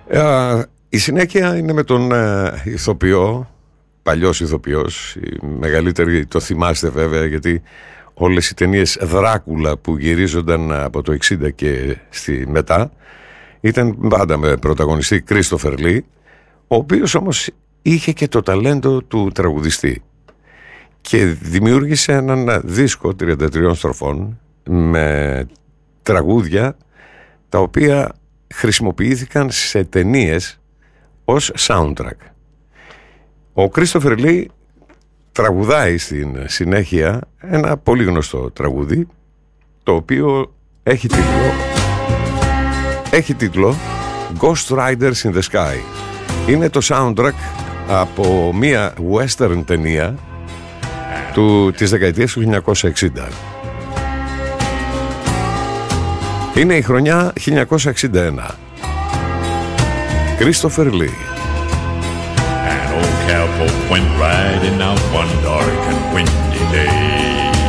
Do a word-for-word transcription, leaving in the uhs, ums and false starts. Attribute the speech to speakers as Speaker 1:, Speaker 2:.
Speaker 1: Ε, η συνέχεια είναι με τον ε, ηθοποιό, παλιός ηθοποιός, η μεγαλύτερη, το θυμάστε βέβαια, γιατί όλες οι ταινίες Δράκουλα που γυρίζονταν από το εξήντα και στη μετά ήταν πάντα με πρωταγωνιστή Κρίστοφερ Λι, ο οποίος όμως είχε και το ταλέντο του τραγουδιστή και δημιούργησε έναν δίσκο τριάντα τριών στροφών με τραγούδια τα οποία χρησιμοποιήθηκαν σε ταινίες ως soundtrack. Ο Κρίστοφερ Λι τραγουδάει στην συνέχεια ένα πολύ γνωστό τραγούδι, το οποίο έχει τίτλο έχει τίτλο Ghost Riders in the Sky. Είναι το soundtrack από μια western ταινία του, της δεκαετίας του χίλια εννιακόσια εξήντα. Είναι η χρονιά χίλια εννιακόσια εξήντα ένα. Christopher Lee.
Speaker 2: An old cowpoke went riding out one dark and windy day.